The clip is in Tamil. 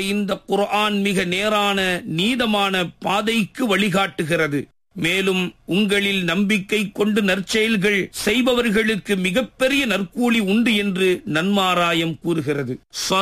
இந்த குர்ஆன் மிக நேரான நீதமான பாதைக்கு வழிகாட்டுகிறது. மேலும் உங்களில் நம்பிக்கை கொண்டு நற்செயல்கள் செய்பவர்களுக்கு மிகப்பெரிய நற்கூலி உண்டு என்று நன்மாராயம் கூறுகிறது.